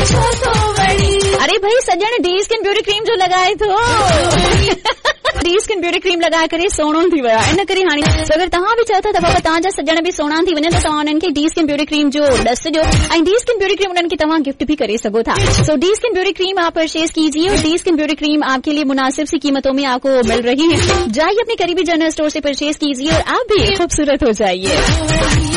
अरे भाई सजन D skin beauty cream जो लगाए थो डी स्किन ब्यूटी क्रीम लगा करे सोणो थी विया इन करे हाणे अगर तव्हां बि चओ था त बाबा तव्हांजा सजण बि सोणा थी वञनि त तव्हां उन्हनि खे डी स्किन ब्यूटी क्रीम जो ॾसिजो ऐं डी स्किन ब्यूटी क्रीम उन्हनि खे तव्हां गिफ्ट भी करे सघो था। सो डी स्किन ब्यूटी क्रीम आप परचेज कीजिए और डी स्किन ब्यूटी क्रीम आपके लिए मुनासिब सी कीमतों में आपको मिल रही है। जाइए अपने करीबी जनरल स्टोर से परचेज कीजिए और आप भी खूबसूरत हो जाइए।